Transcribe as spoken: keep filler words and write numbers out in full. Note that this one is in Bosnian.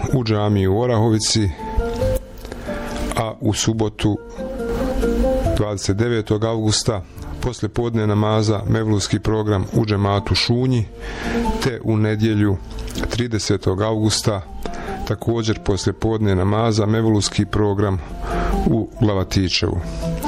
u džamiji u Orahovici, a u subotu dvadeset devetog avgusta posle podne namaza mevludski program u džematu Šunji, te u nedjelju tridesetog avgusta također posle podne namaza mevludski program u Glavatičevu.